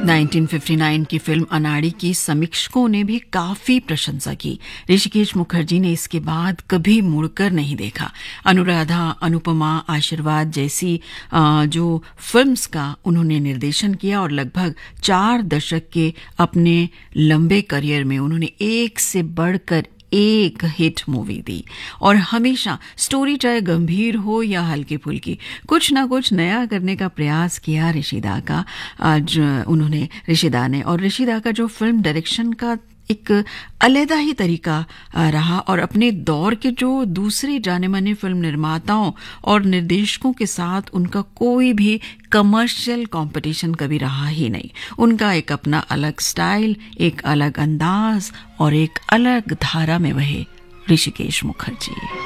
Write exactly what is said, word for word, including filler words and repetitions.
उन्नीस सौ उनसठ की फिल्म अनाड़ी की समीक्षकों ने भी काफी प्रशंसा की। ऋषिकेश मुखर्जी ने इसके बाद कभी मुड़कर नहीं देखा। अनुराधा, अनुपमा, आशीर्वाद जैसी जो फिल्म्स का उन्होंने निर्देशन किया और लगभग चार दशक के अपने लंबे करियर में उन्होंने एक से बढ़कर एक हिट मूवी दी और हमेशा स्टोरी चाहे गंभीर हो या हल्की फुल्की कुछ ना कुछ नया करने का प्रयास किया ऋषिदा का आज उन्होंने ऋषिदा ने और ऋषिदा का जो फिल्म डायरेक्शन का एक अलग ही तरीका रहा और अपने दौर के जो दूसरे जाने माने फिल्म निर्माताओं और निर्देशकों के साथ उनका कोई भी कमर्शियल कंपटीशन कभी रहा ही नहीं। उनका एक अपना अलग स्टाइल, एक अलग अंदाज और एक अलग धारा में बहे ऋषिकेश मुखर्जी।